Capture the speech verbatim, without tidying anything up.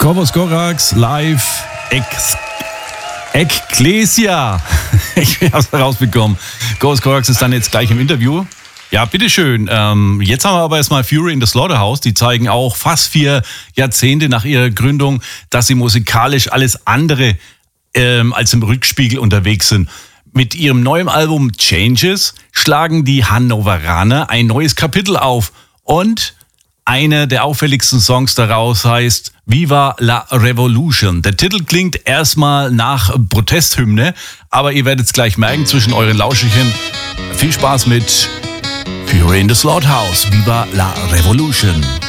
Corvus Corax live ex Ecclesia. Ich hab's rausbekommen. Corvus Corax ist dann jetzt gleich im Interview. Ja, bitteschön. Ähm, jetzt haben wir aber erstmal Fury in the Slaughterhouse. Die zeigen auch fast vier Jahrzehnte nach ihrer Gründung, dass sie musikalisch alles andere ähm, als im Rückspiegel unterwegs sind. Mit ihrem neuen Album Changes schlagen die Hannoveraner ein neues Kapitel auf. Und einer der auffälligsten Songs daraus heißt Viva la Revolution. Der Titel klingt erstmal nach Protesthymne, aber ihr werdet es gleich merken zwischen euren Lauschigen. Viel Spaß mit Fury in the Slaughterhouse. Viva la Revolution.